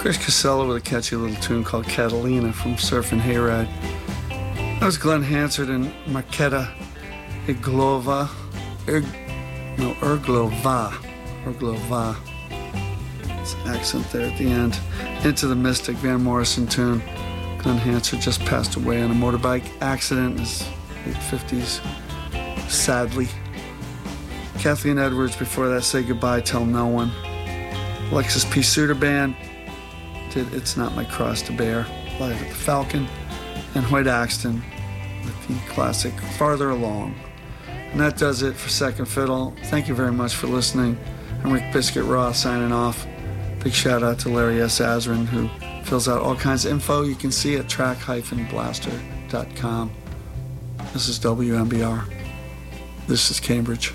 Chris Casella with a catchy little tune called Catalina from Surfin' Hayride. That was Glenn Hansard and Marketa Irglova. Irglova. It's an accent there at the end. Into the Mystic, Van Morrison tune. Glenn Hansard just passed away on a motorbike accident in his late 50s, sadly. Kathleen Edwards before that, Say Goodbye, Tell No One. Alexis P. Suter Band did It's Not My Cross to Bear, live at the Falcon. And Hoyt Axton with the classic Farther Along. And that does it for Second Fiddle. Thank you very much for listening. I'm Rick Biscuit Roth signing off. Big shout out to Larry S. Azrin, who fills out all kinds of info you can see at track-blaster.com. This is WMBR. This is Cambridge.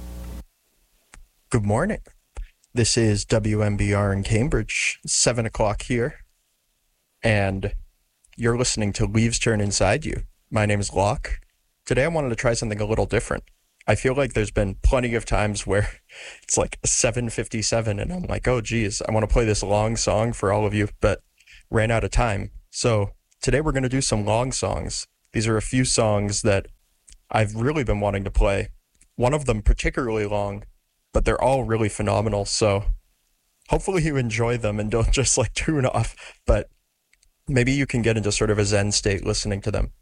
Good morning. This is WMBR in Cambridge, 7 o'clock here, and you're listening to Leaves Turn Inside You. My name is Locke. Today I wanted to try something a little different. I feel like there's been plenty of times where it's like 7:57 and I'm like, oh geez, I want to play this long song for all of you, but ran out of time. So today we're going to do some long songs. These are a few songs that I've really been wanting to play. One of them particularly long, but they're all really phenomenal. So hopefully you enjoy them and don't just like tune off, but maybe you can get into sort of a Zen state listening to them.